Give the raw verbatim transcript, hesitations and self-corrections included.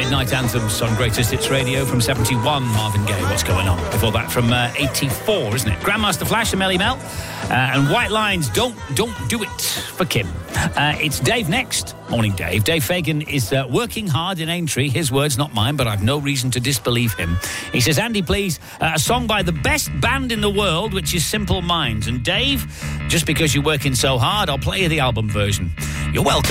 Midnight Anthems on Greatest Hits Radio from seventy-one. Marvin Gaye, What's Going On? Before that from uh, eighty-four, isn't it? Grandmaster Flash and Melly Mel. Uh, and White Lines, Don't Don't Do It for Kim. Uh, it's Dave next. Morning, Dave. Dave Fagan is uh, working hard in Aintree. His words, not mine, but I've no reason to disbelieve him. He says, Andy, please, uh, a song by the best band in the world, which is Simple Minds. And Dave, just because you're working so hard, I'll play you the album version. You're welcome.